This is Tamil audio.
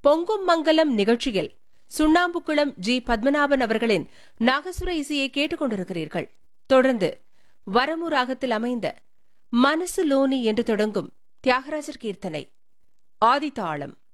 பொங்கும் மங்கலம் நிகழ்ச்சியில் சுண்ணாம்புக்குளம் ஜி. பத்மநாபன் அவர்களின் நாகசுர இசையை கேட்டுக் கொண்டிருக்கிறீர்கள். தொடர்ந்து வரமு ராகத்தில் அமைந்த மனசு லோனி என்று தொடங்கும் தியாகராஜர் கீர்த்தனை ஆதிதாளம்.